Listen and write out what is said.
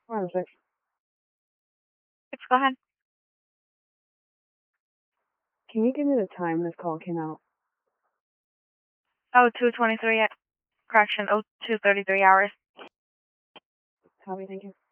Hold on a sec. Go ahead. Can you give me the time this call came out? Oh, 2:23. Correction. 02:33 hours. Copy, thank you.